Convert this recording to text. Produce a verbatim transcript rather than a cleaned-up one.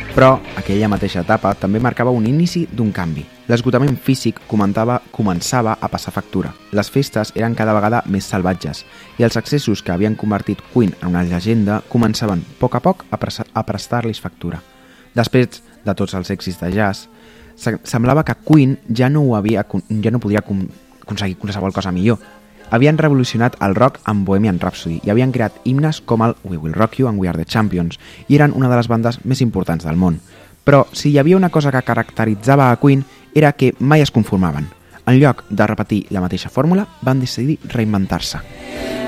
Però aquella mateixa etapa també marcava un inici d'un canvi. L'esgotament físic començava a passar factura. Les festes eren cada vegada més salvatges i els accessos que havien convertit Queen en una llegenda començaven, a poc a poc, a prestar-los factura. Després de tots els èxits de jazz, semblava que Queen ja no, ho havia, ja no podia aconseguir qualsevol cosa millor. Havien revolucionat el rock amb Bohemian Rhapsody i havien creat himnes com el We Will Rock You and We Are The Champions i eren una de les bandes més importants del món. Però si hi havia una cosa que caracteritzava a Queen era que mai es conformaven. En lloc de repetir la mateixa fórmula, van decidir reinventar-se.